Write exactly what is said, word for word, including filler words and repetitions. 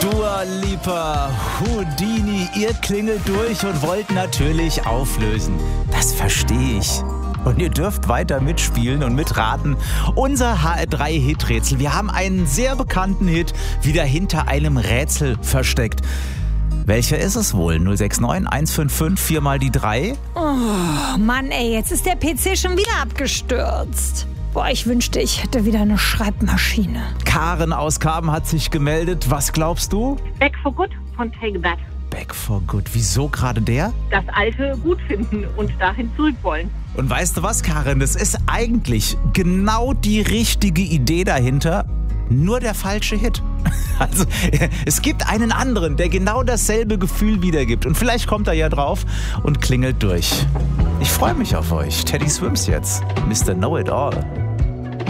Dua Lipa, Houdini, ihr klingelt durch und wollt natürlich auflösen. Das verstehe ich. Und ihr dürft weiter mitspielen und mitraten. Unser H R drei Hiträtsel. Wir haben einen sehr bekannten Hit wieder hinter einem Rätsel versteckt. Welcher ist es wohl? null sechs neun eins fünf fünf vier mal die drei? Oh Mann, ey, jetzt ist der P C schon wieder abgestürzt. Boah, ich wünschte, ich hätte wieder eine Schreibmaschine. Karen aus Karben hat sich gemeldet. Was glaubst du? Back for Good von Take That. Back for Good. Wieso gerade der? Das Alte gut finden und dahin zurück wollen. Und weißt du was, Karen? Das ist eigentlich genau die richtige Idee dahinter, nur der falsche Hit. Also, es gibt einen anderen, der genau dasselbe Gefühl wiedergibt. Und vielleicht kommt er ja drauf und klingelt durch. Ich freue mich auf euch. Teddy Swims jetzt. Mister Know-It-All.